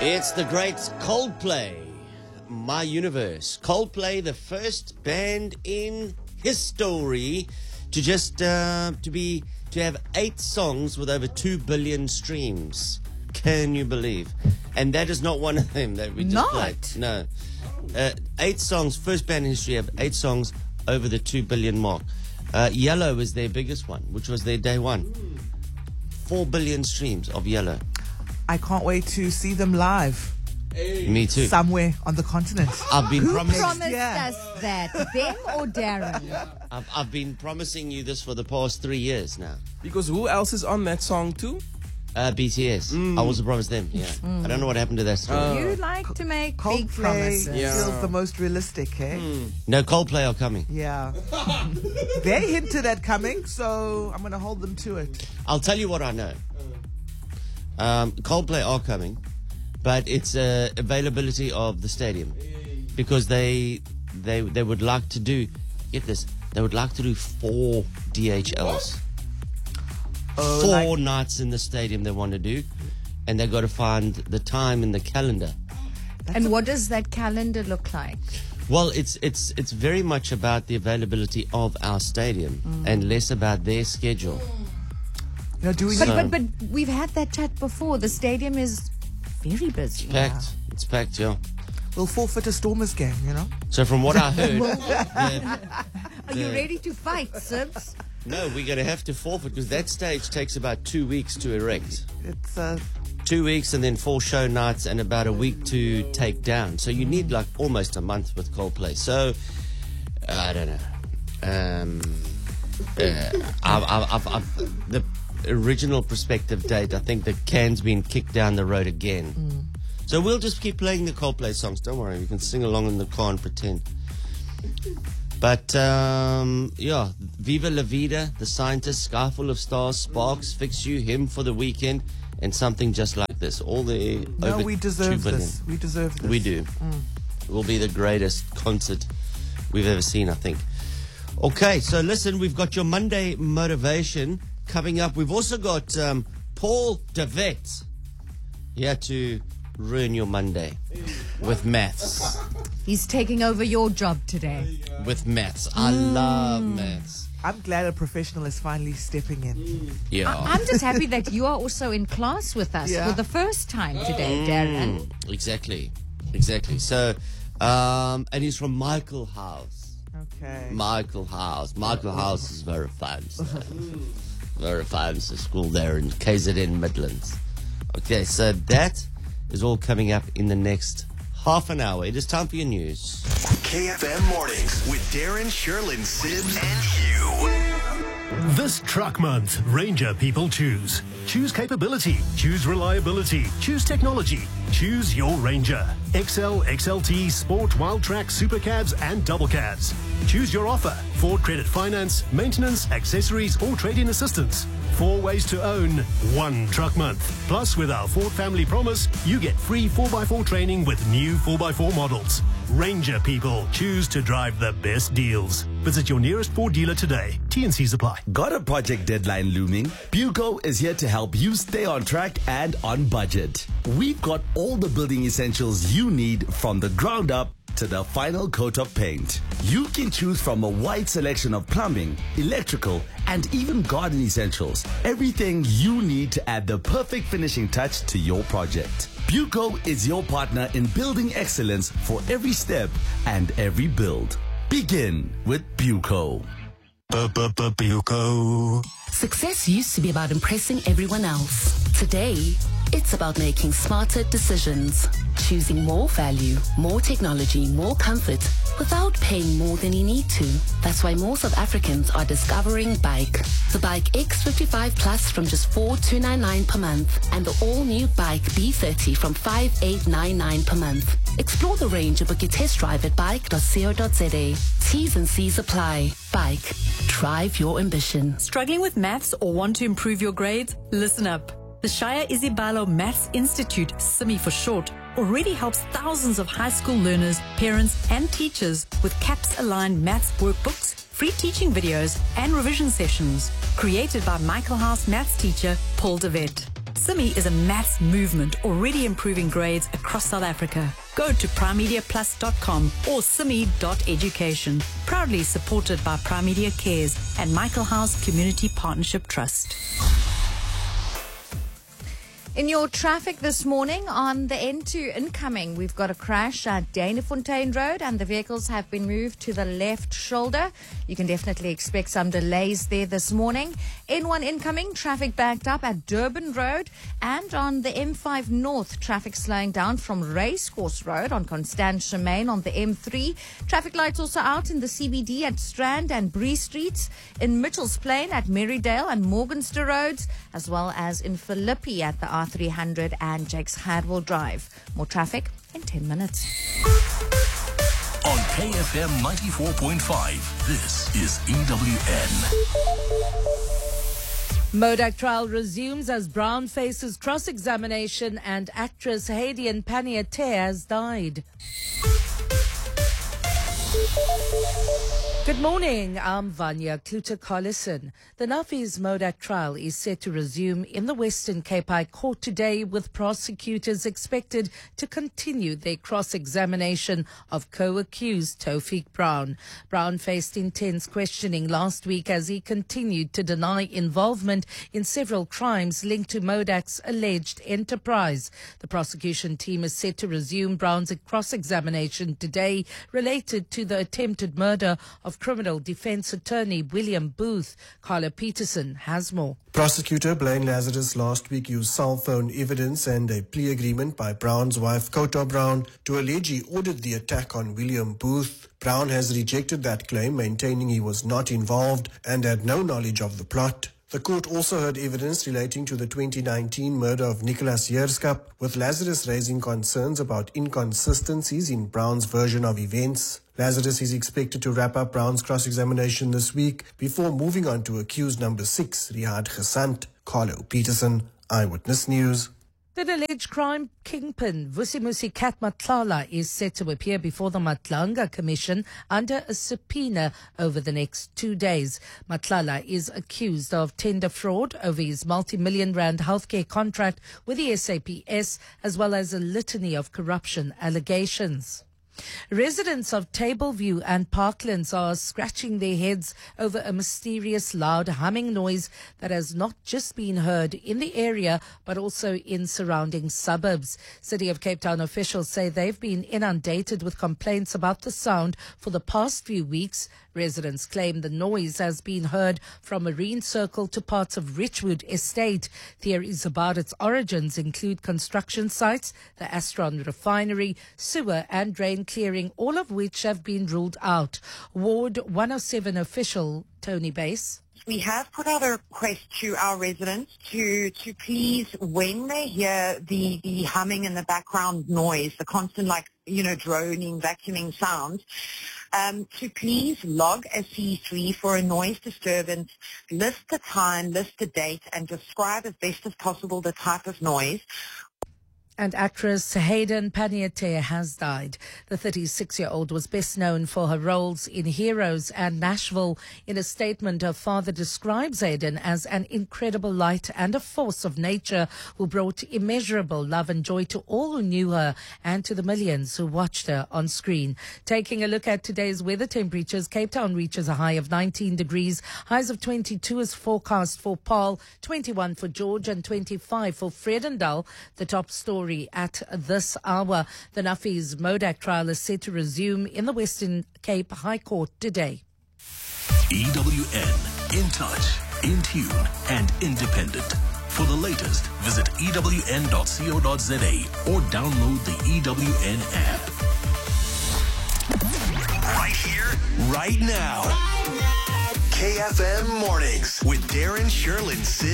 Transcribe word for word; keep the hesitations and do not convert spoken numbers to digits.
It's the great Coldplay, My Universe. Coldplay, the first band in history to just uh, to be to have eight songs with over two billion streams. Can you believe? And that is not one of them that we just Not? played. No, uh, eight songs. First band in history to have eight songs over the two billion mark. Uh, Yellow was their biggest one, which was their day one. Four billion streams of Yellow. I can't wait to see them live Me too. somewhere on the continent. I've been Who promising. promised Yeah. us that? Them or Darren? I've, I've been promising you this for the past three years now. Because who else is on that song too? Uh, B T S. I also promised them. Yeah. I don't know what happened to that story. You like to make big Coldplay promises. Yeah. feels the most realistic, eh? No, Coldplay are coming. Yeah. They hinted at coming, so I'm going to hold them to it. I'll tell you what I know. Um, Coldplay are coming, but it's uh, availability of the stadium because they they they would like to do. Get this. They would like to do four D H Ls. Oh, Four like- nights in the stadium they want to do, and they got to find the time in the calendar. And what does that calendar look like? Well, it's it's it's very much about the availability of our stadium and less about their schedule. You know, do we But, So- but, but we've had that chat before. The stadium is very busy. Packed. It's packed, yeah. We'll forfeit a Stormers game, you know? So from what I heard, the- Are you the- ready to fight, Sibs? no, we're going to have to forfeit because that stage takes about two weeks to erect. It's uh, Two weeks and then four show nights and about a week to take down. So you need like almost a month with Coldplay. So I don't know. Um, uh, I've, I've, I've, I've, the original prospective date, I think the can's been kicked down the road again. So we'll just keep playing the Coldplay songs. Don't worry, we can sing along in the car and pretend. But, um, yeah, Viva La Vida, The Scientist, Sky Full of Stars, Sparks, Fix You, Him for the Weekend, and something just like this. All the no, over we two deserve billion. this. We deserve this. We do. It will be the greatest concert we've ever seen, I think. Okay, so listen, we've got your Monday motivation coming up. We've also got um, Paul DeVet here to ruin your Monday with maths. He's taking over your job today. With maths. I love maths. I'm glad a professional is finally stepping in. Yeah. I'm just happy that you are also in class with us Yeah. for the first time today, Darren. Exactly. Exactly. So, um, and he's from Michael House. Okay. Michael House. Michael House is very fancy. Very fancy school there in K Z N Midlands. Okay, so that is all coming up in the next half an hour. It is time for your news. K F M Mornings with Darren, Sherlyn, Sibs, and Hugh. This truck month, Ranger people choose. Choose capability. Choose reliability. Choose technology. Choose your Ranger. X L, X L T, Sport, Wildtrak, Supercabs, and Double Cabs. Choose your offer. Ford Credit Finance, maintenance, accessories, or trade-in assistance. Four ways to own one truck month. Plus, with our Ford Family Promise, you get free four by four training with new four by four models. Ranger people choose to drive the best deals. Visit your nearest Ford dealer today. T and C's apply. Got a project deadline looming? Buco is here to help you stay on track and on budget. We've got all the building essentials you need from the ground up to the final coat of paint. You can choose from a wide selection of plumbing, electrical, and even garden essentials. Everything you need to add the perfect finishing touch to your project. Buco is your partner in building excellence for every step and every build. Begin with Buco. Buco. Success used to be about impressing everyone else. Today, it's about making smarter decisions. Choosing more value, more technology, more comfort, without paying more than you need to. That's why more South Africans are discovering Bike. The Bike X fifty-five Plus from just four thousand two hundred ninety-nine per month, and the all-new Bike B thirty from five thousand eight hundred ninety-nine per month. Explore the range and book your test drive at bike dot co dot za. T's and C's apply. Bike. Drive your ambition. Struggling with maths or want to improve your grades? Listen up. The Shaya Isibalo Maths Institute, S I M I for short, already helps thousands of high school learners, parents, and teachers with CAPS-aligned maths workbooks, free teaching videos, and revision sessions. Created by Michael House maths teacher Paul DeVet. Simi is a maths movement already improving grades across South Africa. Go to primemedia plus dot com or simi dot education. Proudly supported by Primedia Cares and Michael House Community Partnership Trust. In your traffic this morning on the N two incoming, we've got a crash at Danafontein Road and the vehicles have been moved to the left shoulder. You can definitely expect some delays there this morning. N one incoming, traffic backed up at Durban Road, and on the M five North, traffic slowing down from Racecourse Road on Constance Main on the M three. Traffic lights also out in the C B D at Strand and Bree Streets, in Mitchells Plain at Merrydale and Morganster Roads, as well as in Philippi at the R three hundred and Jakes Hadwell Drive. More traffic in ten minutes. On K F M ninety-four point five, this is E W N. Modak trial resumes as Brown faces cross-examination and actress Hayden Panettiere has died. Good morning, I'm Vanya Kluter-Collison. The Nuffies Modak trial is set to resume in the Western Cape High Court today, with prosecutors expected to continue their cross-examination of co-accused Tawfiq Brown. Brown faced intense questioning last week as he continued to deny involvement in several crimes linked to Modak's alleged enterprise. The prosecution team is set to resume Brown's cross-examination today related to the attempted murder of criminal defense attorney William Booth. Carla Peterson has more. Prosecutor Blaine Lazarus last week used cell phone evidence and a plea agreement by Brown's wife Kota Brown to allege he ordered the attack on William Booth. Brown has rejected that claim, maintaining he was not involved and had no knowledge of the plot. The court also heard evidence relating to the twenty nineteen murder of Nicholas Heerskap, with Lazarus raising concerns about inconsistencies in Brown's version of events. Lazarus is expected to wrap up Brown's cross-examination this week before moving on to accused number six, Rihad Gesant. Carlo Peterson, Eyewitness News. The alleged crime kingpin Vusimusi Kat Matlala is set to appear before the Matlanga Commission under a subpoena over the next two days. Matlala is accused of tender fraud over his multi-million rand healthcare contract with the S A P S, as well as a litany of corruption allegations. Residents of Tableview and Parklands are scratching their heads over a mysterious loud humming noise that has not just been heard in the area but also in surrounding suburbs. City of Cape Town officials say they've been inundated with complaints about the sound for the past few weeks. Residents claim the noise has been heard from Marine Circle to parts of Richwood Estate. Theories about its origins include construction sites, the Astron refinery, sewer and drain clearing, all of which have been ruled out. Ward one oh seven official Tony Bass. We have put out a request to our residents to to please, when they hear the, the humming and the background noise, the constant, like, you know, droning, vacuuming sound, um, to please log a C three for a noise disturbance, list the time, list the date, and describe as best as possible the type of noise. And actress Hayden Panettiere has died. The thirty-six-year-old was best known for her roles in Heroes and Nashville. In a statement, her father describes Hayden as an incredible light and a force of nature who brought immeasurable love and joy to all who knew her and to the millions who watched her on screen. Taking a look at today's weather temperatures, Cape Town reaches a high of nineteen degrees. Highs of twenty-two is forecast for Paarl, twenty-one for George and twenty-five for Vredendal. The top story at this hour. The Nuffies Modak trial is set to resume in the Western Cape High Court today. E W N, in touch, in tune, and independent. For the latest, visit E W N dot co dot za or download the E W N app. Right here, right now. K F M Mornings with Darren, Sherlin, Sid.